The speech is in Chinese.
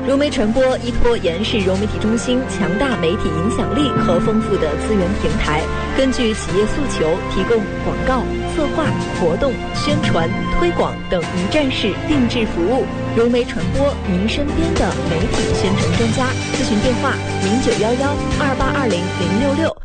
融媒传播依托延世融媒体中心强大媒体影响力和丰富的资源平台，根据企业诉求提供广告、策划、活动、宣传、推广等一站式定制服务。融媒传播，您身边的媒体宣传专家。咨询电话：091128200666。